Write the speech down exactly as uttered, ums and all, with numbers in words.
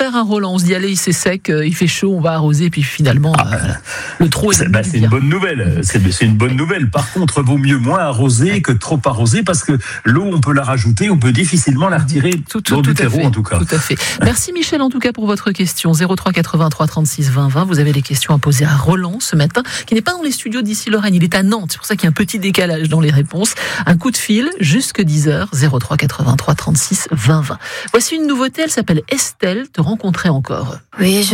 contraire à Roland. On se dit, allez, c'est sec, il fait chaud, on va arroser, puis finalement, ah, euh, le trop est... C'est, bah, c'est une bonne nouvelle. C'est, c'est une bonne nouvelle. Par contre, vaut mieux moins arroser que trop arroser, parce que l'eau, on peut la rajouter, on peut difficilement la retirer tout, tout, dans tout du terreau, fait, en tout cas. Tout à fait. Merci Michel, en tout cas, pour votre question. zéro trois quatre-vingt-trois trente-six vingt vingt. Vous avez des questions à poser à Roland ce matin, qui n'est pas dans les studios d'ici Lorraine. Il est à Nantes. C'est pour ça qu'il y a un petit décalage dans les réponses. Un coup de fil jusque dix heures. zéro trois quatre-vingt-trois trente-six vingt vingt. Voici une nouveauté. Elle s'appelle Estelle, te rencontrer encore. Oui, je